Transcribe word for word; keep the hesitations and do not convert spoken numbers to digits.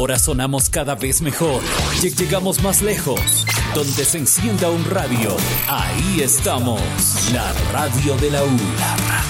Ahora sonamos cada vez mejor. Lleg- Llegamos más lejos. Donde se encienda un radio, ahí estamos. La radio de la U. La radio.